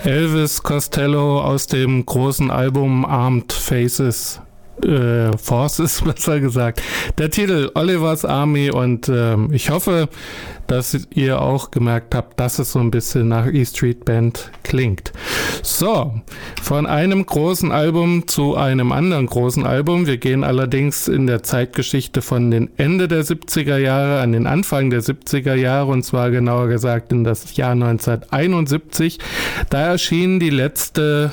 Elvis Costello aus dem großen Album Armed Forces, besser gesagt. Der Titel Oliver's Army, und ich hoffe, dass ihr auch gemerkt habt, dass es so ein bisschen nach E Street Band klingt. So, von einem großen Album zu einem anderen großen Album. Wir gehen allerdings in der Zeitgeschichte von den Ende der 70er Jahre an den Anfang der 70er Jahre, und zwar genauer gesagt in das Jahr 1971. Da erschien die letzte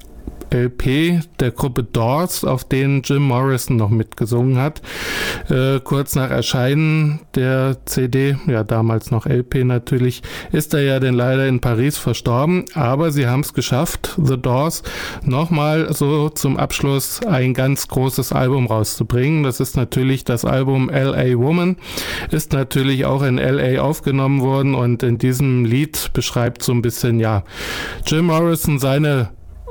LP der Gruppe Doors, auf denen Jim Morrison noch mitgesungen hat. Kurz nach Erscheinen der CD, ja damals noch LP natürlich, ist er ja dann leider in Paris verstorben, aber sie haben es geschafft, The Doors, nochmal so zum Abschluss ein ganz großes Album rauszubringen. Das ist natürlich das Album L.A. Woman, ist natürlich auch in L.A. aufgenommen worden, und in diesem Lied beschreibt so ein bisschen, ja, Jim Morrison seine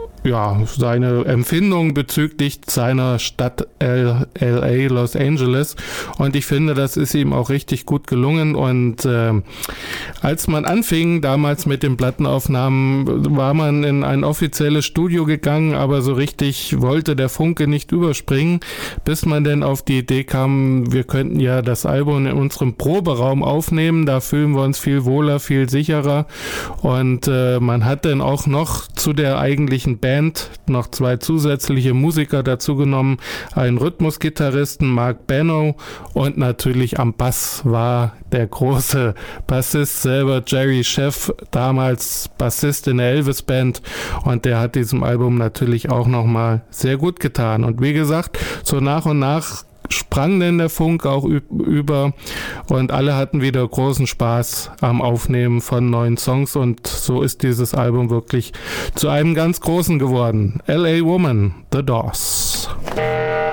Empfindung bezüglich seiner Stadt L.A., Los Angeles, und ich finde, das ist ihm auch richtig gut gelungen. Und als man anfing, damals mit den Plattenaufnahmen, war man in ein offizielles Studio gegangen, aber so richtig wollte der Funke nicht überspringen, bis man dann auf die Idee kam, wir könnten ja das Album in unserem Proberaum aufnehmen, da fühlen wir uns viel wohler, viel sicherer, und man hat dann auch noch zu der eigentlichen Band noch 2 zusätzliche Musiker dazu genommen, einen Rhythmusgitarristen Mark Beno, und natürlich am Bass war der große Bassist selber, Jerry Scheff, damals Bassist in der Elvis Band, und der hat diesem Album natürlich auch nochmal sehr gut getan. Und wie gesagt, so nach und nach sprang denn der Funk auch über, und alle hatten wieder großen Spaß am Aufnehmen von neuen Songs, und so ist dieses Album wirklich zu einem ganz großen geworden. L.A. Woman, The Doors.